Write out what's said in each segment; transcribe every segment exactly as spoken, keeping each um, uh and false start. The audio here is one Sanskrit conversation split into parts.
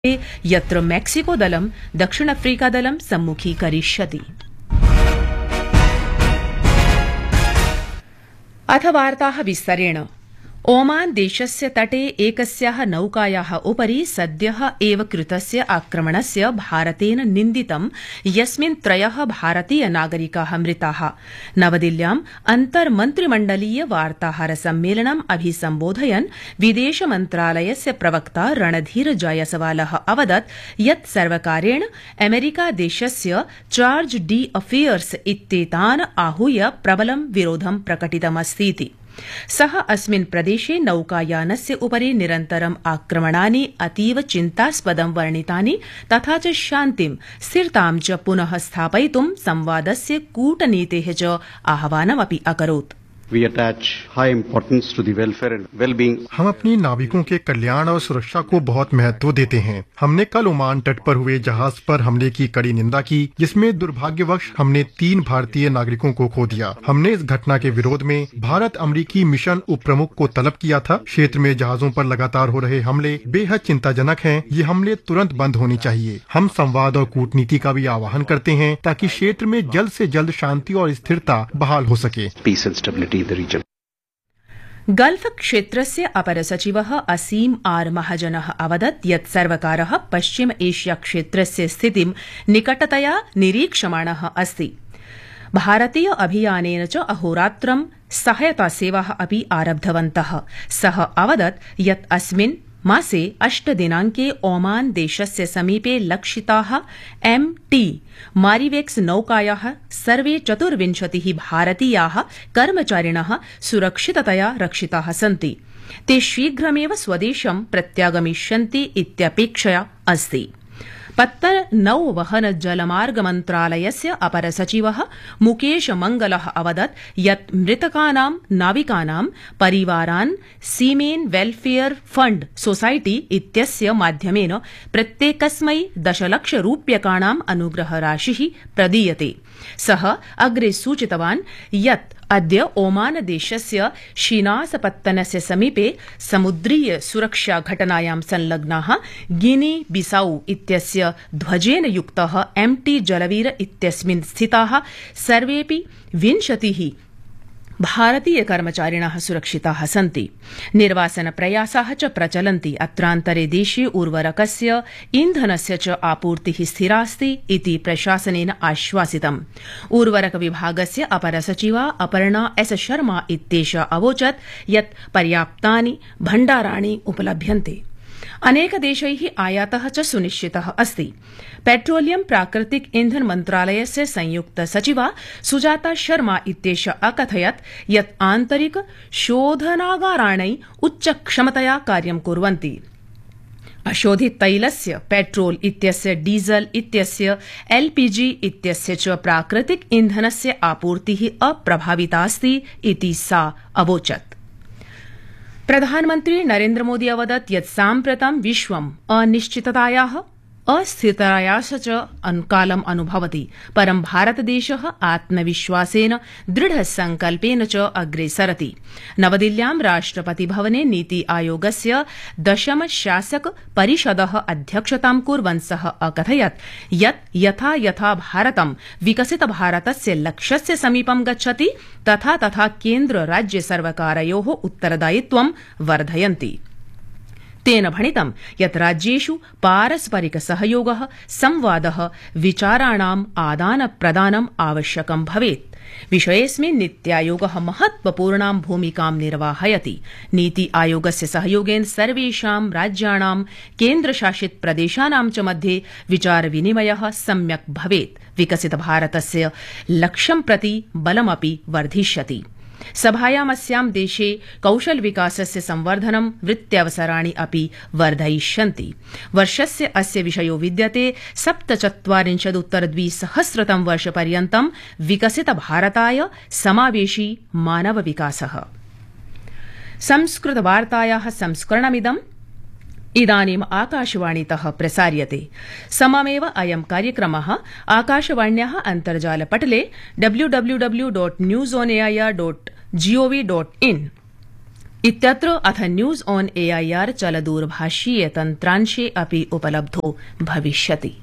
यत्र मेक्सिको दलं दक्षिण अफ्रीका दलं सम्मुखीकरिष्यति। अथ वार्ताः विस्तरेण। ओमान देशस्य तटे एकस्याः नौकायाः उपरि सद्यः एव कृतस्य आक्रमणस्य भारतेन निन्दितं, यस्मिन् त्रयः भारतीय नागरिकाः मृताः। नवदिल्ल्याम् अन्तर्मन्त्रिमण्डलीय वार्ताहर सम्मेलनम् अभिसम्बोधयन् विदेश मन्त्रालयस्य प्रवक्ता रणधीर जायसवालः अवदत् यत् सर्वकारेण अमेरिका देशस्य चार्ज डी अफेयर्स इत्येतान् आहूय प्रबलं विरोधं प्रकटितमस्तीति। सः अस्मिन् प्रदेशे नौकायानस्य उपरि निरन्तरम् आक्रमणानि अतीव चिन्तास्पदं वर्णितानि तथा च शान्तिं स्थिरतां च पुनः स्थापयितुं संवादस्य कूटनीतेः च आह्वानमपि अकरोत्। We attach high importance to the welfare and well-being. हम अपनी नाविकों के कल्याण और सुरक्षा को बहुत महत्व देते हैं। हमने कल ओमान तट पर हुए जहाज पर हमले की कड़ी निंदा की, जिसमें दुर्भाग्यवश हमने तीन भारतीय नागरिकों को खो दिया। हमने इस घटना के विरोध में भारत अमेरिकी मिशन उप प्रमुख को तलब किया था। क्षेत्र में जहाजों पर लगातार हो रहे हमले बेहद चिंताजनक हैं। ये हमले तुरंत बंद होने चाहिए। हम संवाद और कूटनीति का भी आह्वान करते हैं ताकि क्षेत्र में जल्द से जल्द शांति और स्थिरता बहाल हो सके। Peace and stability. गल्फ क्षेत्रस्य अपर सचिवः असीम आर महाजनः अवदत् यत् सर्वकारः पश्चिम एशिया क्षेत्रस्य स्थितिं निकटतया निरीक्षमाणः अस्ति। भारतीय अभियानेन च अहोरात्रं सहायता सेवाः अपि आरब्धवन्तः। सः अवदत् यत् अस्मिन् मासे अष्ट दिनांके ओमान देशस्य समीपे लक्षिताः एम टी मारिवेक्स नौकायाः सर्वे चतुर्विंशतिः भारतीयाः कर्मचारिणः सुरक्षिततया रक्षिताः सन्ति। ते शीघ्रमेव स्वदेशं प्रत्यागमिष्यन्ति इत्यपेक्षया अस्ति। पत्तन नौवहन जलमार्ग मन्त्रालयस्य अपर सचिवः मुकेश मंगलः अवदत् यत् मृतकानां नाविकानां परिवारान् सीमेन वेलफेयर फंड सोसाइटी इत्यस्य माध्यमेन प्रत्येकस्मै दशलक्ष रूप्यकाणाम् अनुग्रहराशिः प्रदीयते। सः अग्रे सूचितवान् यत् अद्य ओमान देशस्य शिनासपत्तनस्य समीपे समुद्रीय सुरक्षा घटनायां संलग्नाः गिनी बिसाऊ इत्यस्य ध्वजेन युक्तः एम टी जलवीर इत्यस्मिन् स्थिताः सर्वेऽपि विंशतिः भारतीय कर्मचारिणः सुरक्षिताः सन्ति। निर्वासन प्रयासाः च प्रचलन्ति। अत्रान्तरे देशे उर्वरकस्य ईन्धनस्य च आपूर्तिः स्थिरास्ति इति प्रशासनेन आश्वासितम्। उर्वरक विभागस्य अपर सचिवा अपर्णा एस शर्मा इत्येषा अवोचत् यत् पर्याप्तानि भण्डाराणि उपलभ्यन्ते। अनेक देशैः आयातः च सुनिश्चितः अस्ति। पेट्रोलियम प्राकृतिक ईंधन मन्त्रालयस्य संयुक्त सचिवा सुजाता शर्मा इत्येषा अकथयत् यत् आन्तरिक शोधनागाराणि उच्चक्षमतया कार्यं कुर्वन्ति। अशोधित तैलस्य, पेट्रोल इत्यस्य, डीजल इत्यस्य, एलपीजी इत्यस्य च प्राकृतिक ईंधनस्य आपूर्तिः अप्रभावितास्ति इति सा अवोचत्। प्रधानमन्त्री नरेन्द्र मोदी अवदत् यत् साम्प्रतं विश्वम् अनिश्चिततायाः अस्थिरतायाः च कालम् अनुभवति, परं भारतदेशः आत्मविश्वासेन दृढसंकल्पेन च अग्रे सरति। नवदिल्ल्यां राष्ट्रपतिभवने नीति आयोगस्य दशम शासक परिषदः अध्यक्षतां कुर्वन् सः अकथयत् यत् यथा यथा भारतं विकसित भारतस्य लक्ष्यस्य समीपं गच्छति तथा तथा केन्द्र राज्य सर्वकारयोः उत्तरदायित्वं वर्धयन्ति। तेन भणितं यत् राज्येषु पारस्परिक सहयोगः, संवादः, विचाराणाम् आदान प्रदानम् आवश्यकं भवेत्। विषयेऽस्मिन् नीत्यायोगः महत्वपूर्णां भूमिकां निर्वाहयति। नीति आयोगस्य सहयोगेन सर्वेषां राज्याणां केन्द्रशासित प्रदेशानां च मध्ये विचार विनिमयः सम्यक् भवेत्। विकसित भारतस्य लक्ष्यं प्रति बलमपि वर्धिष्यति। सभायामस्यां देशे कौशल विकासस्य संवर्धनं, वृत्त्यवसराणि अपि वर्धयिष्यन्ति। वर्षस्य अस्य विषयो विद्यते सप्तचत्वारिंशदुत्तर द्विसहस्रतम वर्षपर्यन्तं विकसित भारताय समावेशी मानव विकासः। संस्कृत वार्तायाः संस्करणमिदम् इदानीम् आकाशवाणीतः प्रसार्यते। सममेव अयं कार्यक्रमः आकाशवाण्याः अन्तर्जालपटले W W W dot news on AIR dot gov dot in इत्यत्र अथ न्यूज ऑन एआईआर चलदूरभाषीय तन्त्रांशे अपि उपलब्धो भविष्यति।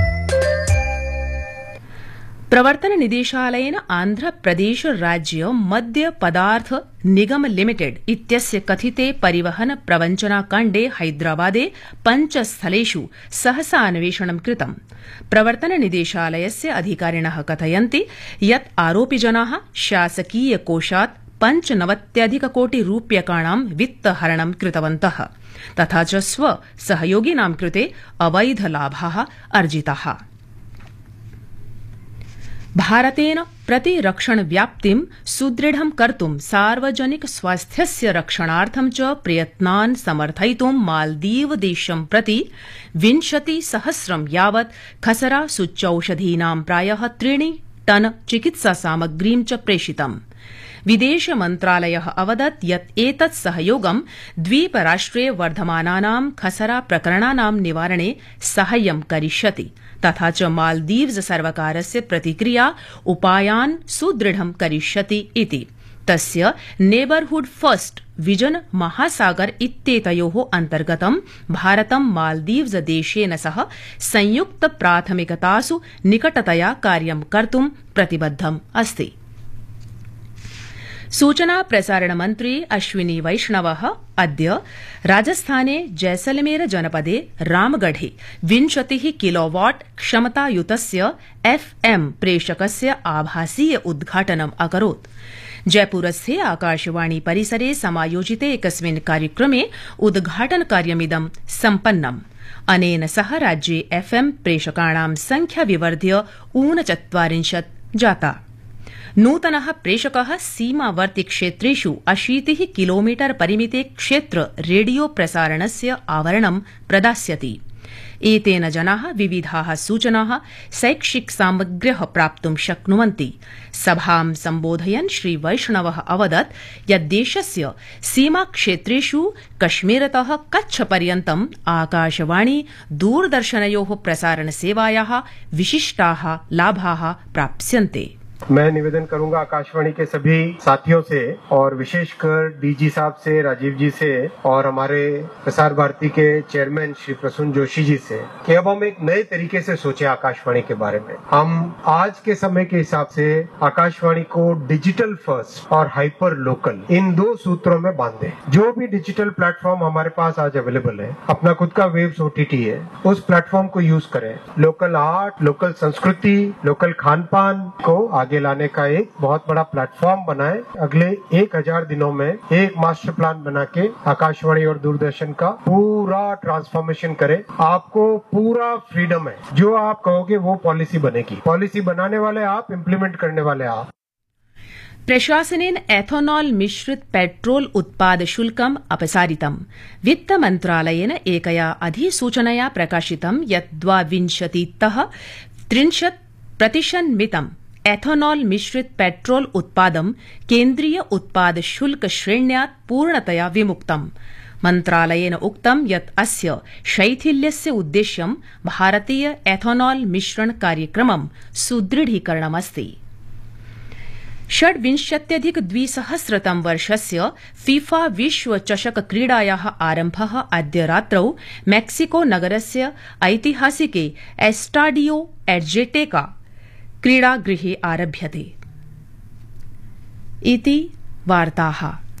प्रवर्तन निदेशालयेन आन्ध्रप्रदेश राज्य मद्य पदार्थ निगम लिमिटेड इत्यस्य कथिते परिवहन प्रवञ्चनाकाण्डे हैदराबादे पञ्चस्थलेषु सहसा अन्वेषणं कृतम्। प्रवर्तन निदेशालयस्य अधिकारिणः कथयन्ति यत् आरोपिजनाः शासकीय कोषात् पञ्चनवत्यधिककोटिरूप्यकाणां वित्तहरणं कृतवन्तः तथा च स्व सहयोगिनां कृते अवैधलाभाः अर्जिताः। भारतेन प्रतिरक्षणव्याप्तिं सुदृढं कर्तुं सार्वजनिक स्वास्थ्यस्य रक्षणार्थं च प्रयत्नान् समर्थयितुं मालदीव देशं प्रति विंशतिसहस्रं यावत् खसरा सूच्यौषधीनां प्रायः त्रीणि टन चिकित्सा सामग्रीं च प्रेषितम्। विदेश मन्त्रालयः अवदत् यत् एतत् सहयोगं द्वीपराष्ट्रे वर्धमानानां खसरा प्रकरणानां निवारणे साहाय्यं करिष्यति तथा च मालदीव्स सर्वकारस्य प्रतिक्रिया उपायान् सुदृढं करिष्यति इति। तस्य नेबरहुड फर्स्ट विजन महासागर इत्येतयोः अन्तर्गतं भारतं मालदीव्स देशेन सह संयुक्त प्राथमिकतासु निकटतया कार्यं कर्तुं प्रतिबद्धम् अस्ति। सूचना प्रसारण मन्त्री अश्विनी वैष्णवः अद्य राजस्थाने जैसलमेर जनपदे रामगढ़े विंशतिः किलोवाट क्षमतायुतस्य एफएम प्रेषकस्य आभासीय उद्घाटनम् अकरोत्। जयपुरस्थे आकाशवाणी परिसरे समायोजिते एकस्मिन् कार्यक्रमे उद्घाटनकार्यमिदं सम्पन्नम्। अनेन सह राज्ये एफएम प्रेषकाणां संख्या विवर्ध्य ऊनचत्वारिंशत् जाता। नूतनः प्रषकः सीमावर्ति क्षेत्रेषु अशीतिः किलोमीटर परिमिते क्षेत्र रेडियो प्रसारणस्य आवरणं प्रदास्यति। एतेन जनाः विविधाः सूचनाः शैक्षिक सामग्र्यः प्राप्तुं शक्नुवन्ति। सभां सम्बोधयन् श्री वैष्णवः अवदत् यत् देशस्य सीमाक्षेत्रेषु कश्मीरतः कच्छपर्यन्तम् आकाशवाणी दूरदर्शनयोः प्रसारणसेवायाः विशिष्टाः लाभाः प्राप्स्यन्ते। मैं निवेदन करूंगा आकाशवाणी के सभी साथियों से और विशेषकर डीजी साहब से, राजीव जी से और हमारे प्रसार भारती के चेयरमैन श्री प्रसून जोशी जी से कि अब हम एक नए तरीके से सोचे आकाशवाणी के बारे में। हम आज के समय के हिसाब से आकाशवाणी को डिजिटल फर्स्ट और हाइपर लोकल इन दो सूत्रों में बांधे। जो भी डिजिटल प्लेटफॉर्म हमारे पास आज अवेलेबल है, अपना खुद का वेव्स ओटीटी है, उस प्लेटफॉर्म को यूज करें। लोकल आर्ट, लोकल संस्कृति, लोकल खान पान को आगे लाने का एक बहुत बड़ा प्लेटफॉर्म बनाए। अगले एक हजार दिनों में एक मास्टर प्लान बना के आकाशवाणी और दूरदर्शन का पूरा ट्रांसफॉर्मेशन करे। आपको पूरा फ्रीडम है, जो आप कहोगे वो पॉलिसी बनेगी। पॉलिसी बनाने वाले आप, इम्प्लीमेंट करने वाले आप। प्रशासनेन एथोनॉल मिश्रित पेट्रोल उत्पाद शुल्कम् अपसारितम्। वित्तमन्त्रालयेन एकया अधिसूचनया प्रकाशितं यत् द्वाविंशतितः त्रिंशत् प्रतिशन्मितम् एथोनॉल मिश्रित पेट्रोल उत्पादं केन्द्रीय उत्पाद शुल्क श्रेण्यात् पूर्णतया विमुक्तम्। मन्त्रालयेन उक्तं यत् अस्य शैथिल्यस्य उद्देश्यं भारतीय एथोनॉल मिश्रण कार्यक्रमं सुदृढीकरणमस्ति। षड्विंशत्यधिक द्विसहस्रतम वर्षस्य फीफा विश्व चषक क्रीडायाः आरम्भः अद्य रात्रौ मेक्सिको नगरस्य ऐतिहासिके एस्टाडियो एड्जेटेका क्रीडागृहे आरभ्यते। इति वार्ताः।